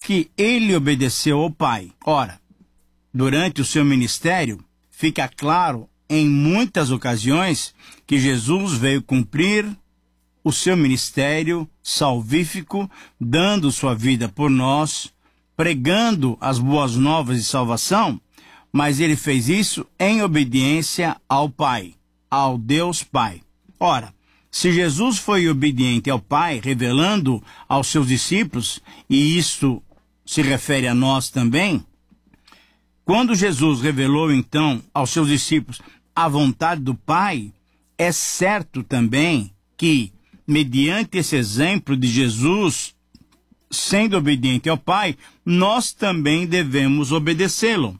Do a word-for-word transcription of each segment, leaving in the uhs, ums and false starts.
que ele obedeceu ao Pai. Ora, durante o seu ministério, fica claro em muitas ocasiões que Jesus veio cumprir o seu ministério salvífico, dando sua vida por nós, pregando as boas novas de salvação, mas ele fez isso em obediência ao Pai, ao Deus Pai. Ora, se Jesus foi obediente ao Pai, revelando aos seus discípulos, e isso se refere a nós também, quando Jesus revelou então aos seus discípulos a vontade do Pai, é certo também que, mediante esse exemplo de Jesus sendo obediente ao Pai, nós também devemos obedecê-lo.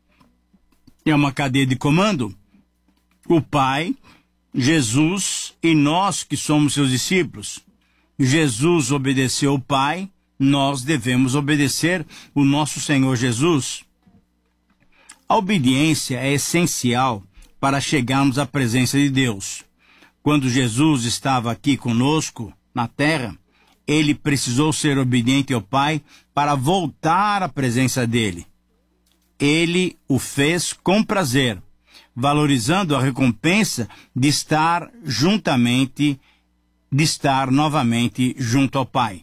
É uma cadeia de comando. O Pai, Jesus e nós que somos seus discípulos. Jesus obedeceu ao Pai, nós devemos obedecer o nosso Senhor Jesus. A obediência é essencial para chegarmos à presença de Deus. Quando Jesus estava aqui conosco na terra, ele precisou ser obediente ao Pai para voltar à presença dele. Ele o fez com prazer, valorizando a recompensa de estar juntamente, de estar novamente junto ao Pai.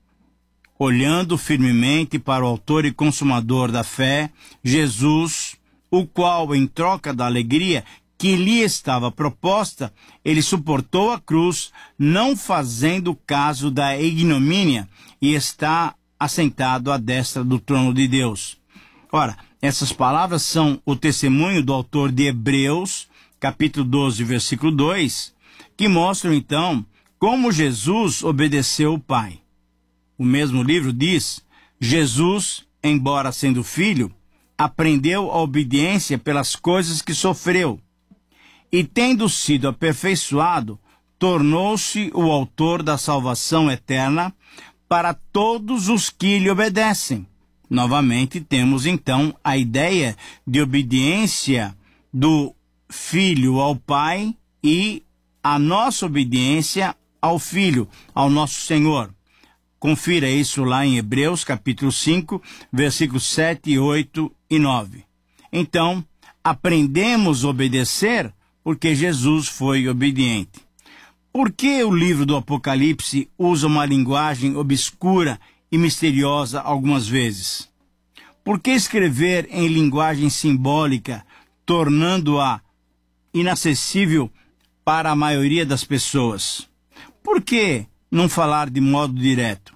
Olhando firmemente para o autor e consumador da fé, Jesus, o qual, em troca da alegria que lhe estava proposta, ele suportou a cruz, não fazendo caso da ignomínia, e está assentado à destra do trono de Deus. Ora, essas palavras são o testemunho do autor de Hebreus, capítulo doze, versículo dois, que mostram então como Jesus obedeceu o Pai. O mesmo livro diz: Jesus, embora sendo filho, aprendeu a obediência pelas coisas que sofreu, e tendo sido aperfeiçoado, tornou-se o autor da salvação eterna para todos os que lhe obedecem. Novamente temos então a ideia de obediência do Filho ao Pai e a nossa obediência ao Filho, ao nosso Senhor. Confira isso lá em Hebreus capítulo cinco, versículos sete, oito e nove. Então, aprendemos a obedecer porque Jesus foi obediente. Por que o livro do Apocalipse usa uma linguagem obscura e misteriosa algumas vezes? Por que escrever em linguagem simbólica, tornando-a inacessível para a maioria das pessoas? Por que não falar de modo direto?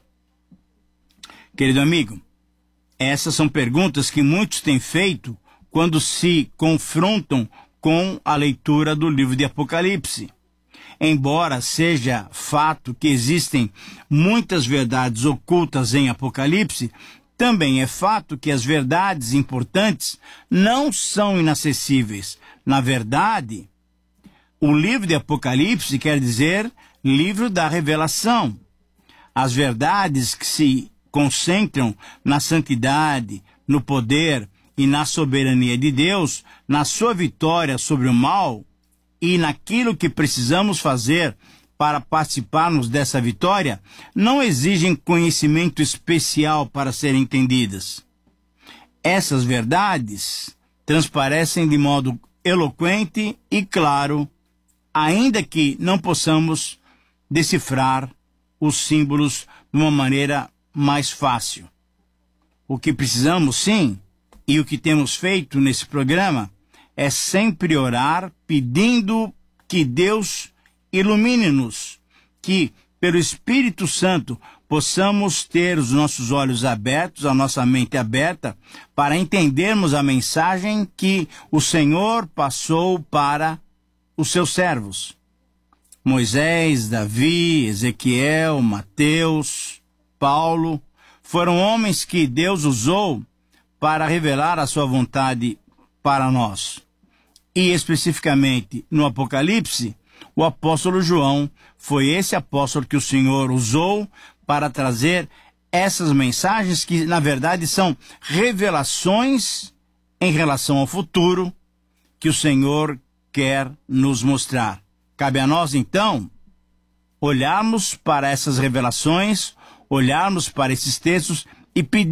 Querido amigo, essas são perguntas que muitos têm feito quando se confrontam com a leitura do livro de Apocalipse. Embora seja fato que existem muitas verdades ocultas em Apocalipse, também é fato que as verdades importantes não são inacessíveis. Na verdade, o livro de Apocalipse quer dizer livro da revelação. As verdades que se concentram na santidade, no poder e na soberania de Deus, na sua vitória sobre o mal e naquilo que precisamos fazer para participarmos dessa vitória, não exigem conhecimento especial para serem entendidas. Essas verdades transparecem de modo eloquente e claro, ainda que não possamos decifrar os símbolos de uma maneira mais fácil. O que precisamos, sim, e o que temos feito nesse programa, é sempre orar pedindo que Deus ilumine-nos, que, pelo Espírito Santo, possamos ter os nossos olhos abertos, a nossa mente aberta, para entendermos a mensagem que o Senhor passou para os seus servos. Moisés, Davi, Ezequiel, Mateus, Paulo, foram homens que Deus usou para revelar a sua vontade para nós. E especificamente no Apocalipse, o apóstolo João foi esse apóstolo que o Senhor usou para trazer essas mensagens que, na verdade, são revelações em relação ao futuro que o Senhor quer nos mostrar. Cabe a nós, então, olharmos para essas revelações, olharmos para esses textos e pedir